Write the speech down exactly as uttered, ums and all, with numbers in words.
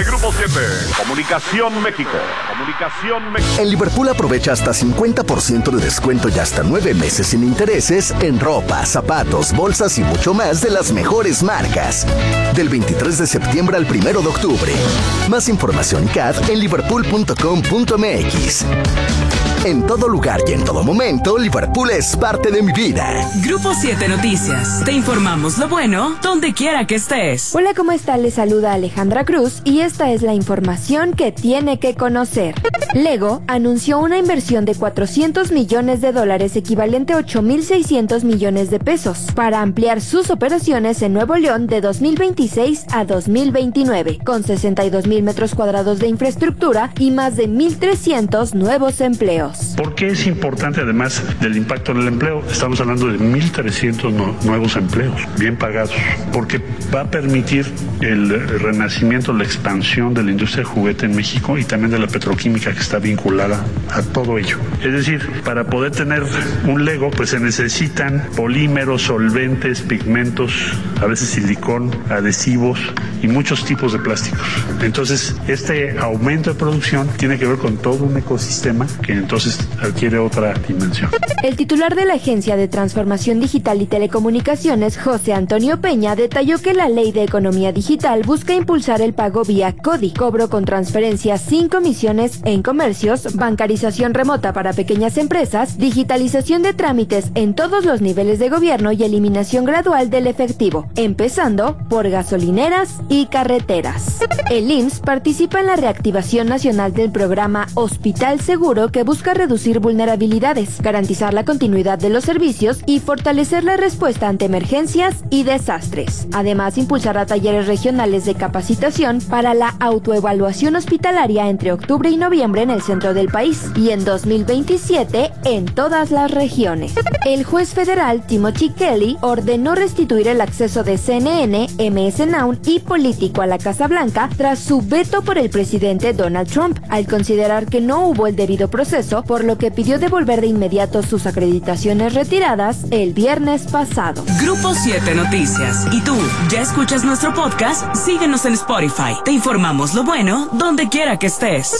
de Grupo siete. Comunicación México. Comunicación México. En Liverpool aprovecha hasta cincuenta por ciento de descuento y hasta nueve meses sin intereses en ropa, zapatos, bolsas y mucho más de las mejores marcas. Del veintitrés de septiembre al primero de octubre. Más información y C A D en liverpool punto com punto m x. En todo lugar y en todo momento, Liverpool es parte de mi vida. Grupo siete Noticias. Te informamos lo bueno donde quiera que estés. Hola, ¿cómo están? Les saluda Alejandra Cruz y esta es la información que tiene que conocer. Lego anunció una inversión de cuatrocientos millones de dólares, equivalente a ocho mil seiscientos millones de pesos, para ampliar sus operaciones en Nuevo León de dos mil veintiséis a dos mil veintinueve, con sesenta y dos mil metros cuadrados de infraestructura y más de mil trescientos nuevos empleos. ¿Por qué es importante, además del impacto en el empleo? Estamos hablando de mil trescientos no, nuevos empleos, bien pagados, porque va a permitir el renacimiento, la expansión de la industria de juguete en México y también de la petroquímica que está vinculada a todo ello. Es decir, para poder tener un Lego, pues se necesitan polímeros, solventes, pigmentos, a veces silicón, adhesivos y muchos tipos de plásticos. Entonces, este aumento de producción tiene que ver con todo un ecosistema que entonces adquiere otra dimensión. El titular de la Agencia de Transformación Digital y Telecomunicaciones, José Antonio Peña, detalló que la Ley de Economía Digital busca impulsar el pago vía CODI, cobro con transferencias sin comisiones en comercios, bancarización remota para pequeñas empresas, digitalización de trámites en todos los niveles de gobierno y eliminación gradual del efectivo, empezando por gasolineras y carreteras. El I M S S participa en la reactivación nacional del programa Hospital Seguro, que busca reducir vulnerabilidades, garantizar la continuidad de los servicios y fortalecer la respuesta ante emergencias y desastres. Además, impulsará talleres regionales de capacitación para la autoevaluación hospitalaria entre octubre y noviembre en el centro del país y en dos mil veintisiete en todas las regiones. El juez federal Timothy Kelly ordenó restituir el acceso de C N N, M S Now y Político a la Casa Blanca tras su veto por el presidente Donald Trump, al considerar que no hubo el debido proceso, por lo que pidió devolver de inmediato sus acreditaciones retiradas el viernes pasado. Grupo siete Noticias. ¿Y tú, ya escuchas nuestro podcast? Síguenos en Spotify. Te informamos lo bueno donde quiera que estés.